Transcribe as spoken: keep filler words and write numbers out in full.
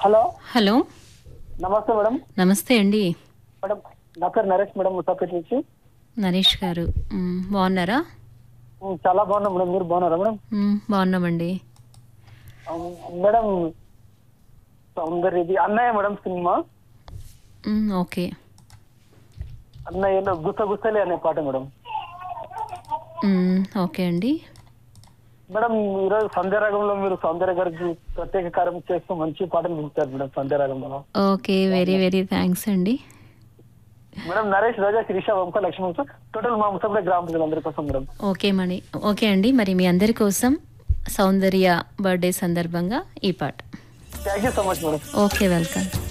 Hello hello. నమస్తే madam. నమస్తే అండి. మేడం నా పేరు నరేష్ మేడం, ముసాపేట నుంచి. నరేష్ గారు మ్, బాగున్నారా? ఉమ్, చాలా బాగున్నా మేడం, మీరు బాగున్నారా మేడం? మ్, బాగున్నామండి. అవును, మేడం సౌందర్యది అన్నయ్య మేడం సినిమా. మ్, ఓకే. అన్నయ్యలో గుస గుసలే అనే పాట మేడం. మ్, ఓకే అండి. మేడం ఈరోజు సంధ్యారాగంలో మీరు సౌందర్య గారికి ప్రత్యేక కార్యం చేస్తూ మంచి పాటలు పిలిచారు madam సంధ్యారాగంలో. Okay, very very thanks అండి. మేడం నరేష్, రోజా, శిరీష, వంక, లక్ష్మణ్ టోటల్ మా ముసాపేట గ్రామ ప్రజలందరి కోసం మేడం. ఓకే మణి. ఓకే అండి, మరి మీ అందరి కోసం సౌందర్య బర్త్డే సందర్భంగా ఈ పాట. Thank you so much madam. Okay, welcome.